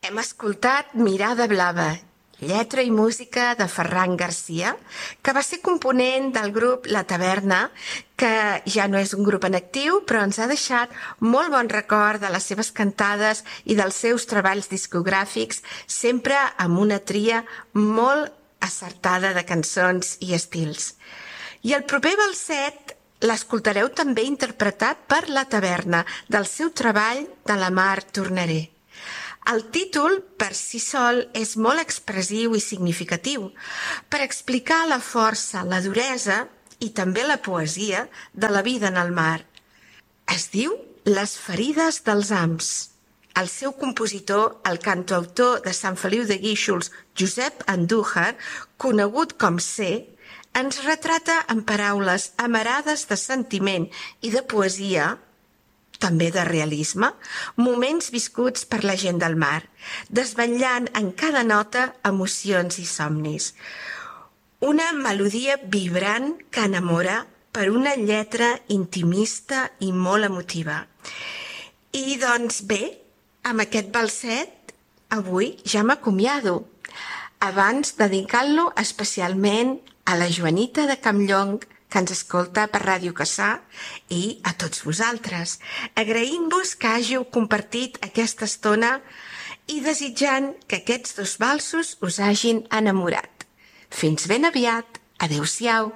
Hem escoltat Mirada Blava, lletra i música de Ferran Garcia, que va ser component del grup La Taverna, que ja no és un grup en actiu, però ens ha deixat molt bon record de les seves cantades i dels seus treballs discogràfics, sempre amb una tria molt acertada de cançons i estils. I el proper balset l'escoltareu també interpretat per La Taverna, del seu treball De la mar tornaré. El títol, per si sol, és molt expressiu i significatiu per explicar la força, la duresa i també la poesia de la vida en el mar. Es diu Les ferides dels ams. El seu compositor, el cantautor de Sant Feliu de Guíxols, Josep Andújar, conegut com C, ens retrata en paraules amarades de sentiment i de poesia, també de realisme, moments viscuts per la gent del mar, desvetllant en cada nota emocions i somnis. Una melodia vibrant que enamora per una lletra intimista i molt emotiva. I doncs bé, amb aquest balset, avui ja m'acomiado, abans dedicant-lo especialment a la Joanita de Campllong, que ens escolta per Ràdio Cassà, i a tots vosaltres, agraint-vos que hàgiu compartit aquesta estona i desitjant que aquests dos valsos us hagin enamorat. Fins ben aviat. Adéu-siau.